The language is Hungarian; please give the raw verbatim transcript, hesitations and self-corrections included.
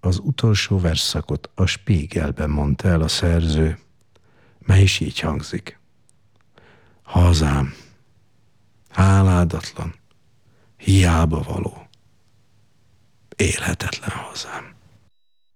Az utolsó versszakot a Spiegelben mondta el a szerző, mely is így hangzik. Hazám, háládatlan, hiába való, élhetetlen hazám.